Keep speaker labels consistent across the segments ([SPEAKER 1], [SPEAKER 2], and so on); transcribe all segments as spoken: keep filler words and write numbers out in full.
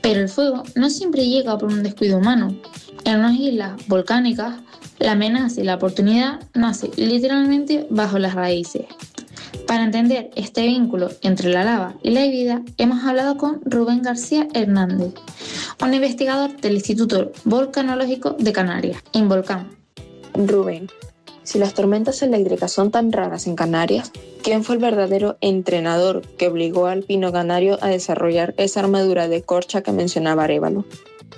[SPEAKER 1] Pero el fuego no siempre llega por un descuido humano. En unas islas volcánicas, la amenaza y la oportunidad nace literalmente bajo las raíces. Para entender este vínculo entre la lava y la vida, hemos hablado con Rubén García Hernández, un investigador del Instituto Volcanológico de Canarias, Involcán.
[SPEAKER 2] Rubén, si las tormentas eléctricas son tan raras en Canarias, ¿quién fue el verdadero entrenador que obligó al pino canario a desarrollar esa armadura de corcha que mencionaba Arévalo?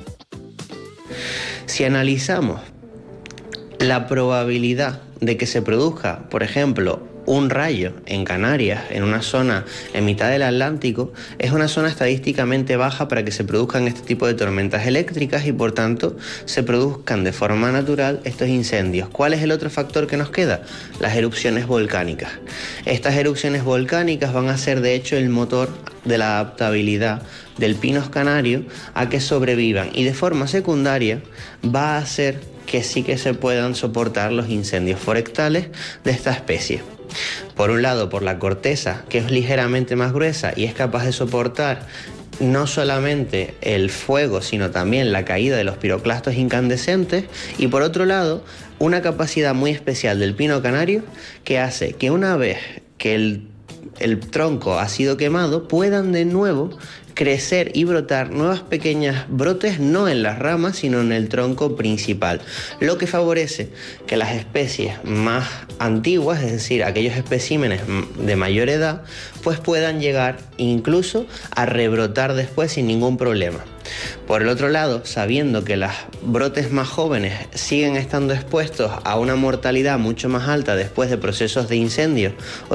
[SPEAKER 3] Si analizamos la probabilidad de que se produzca, por ejemplo, un rayo en Canarias, en una zona en mitad del Atlántico, es una zona estadísticamente baja para que se produzcan este tipo de tormentas eléctricas y por tanto se produzcan de forma natural estos incendios. ¿Cuál es el otro factor que nos queda? Las erupciones volcánicas. Estas erupciones volcánicas van a ser de hecho el motor de la adaptabilidad del pinos canario a que sobrevivan y de forma secundaria va a hacer que sí que se puedan soportar los incendios forestales de esta especie. Por un lado, por la corteza, que es ligeramente más gruesa y es capaz de soportar no solamente el fuego, sino también la caída de los piroclastos incandescentes, y por otro lado, una capacidad muy especial del pino canario que hace que una vez que el, el tronco ha sido quemado, puedan de nuevo crecer y brotar nuevas pequeñas brotes no en las ramas sino en el tronco principal, lo que favorece que las especies más antiguas, es decir, aquellos especímenes de mayor edad, pues puedan llegar incluso a rebrotar después sin ningún problema. Por el otro lado, sabiendo que los brotes más jóvenes siguen estando expuestos a una mortalidad mucho más alta después de procesos de incendio o